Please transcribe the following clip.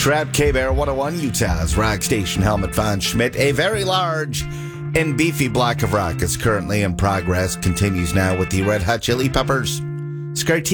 Trap K-Bear 101, Utah's rock station helmet Von Schmidt. A very large and beefy block of rock is currently in progress. Continues now with the Red Hot Chili Peppers. Scartini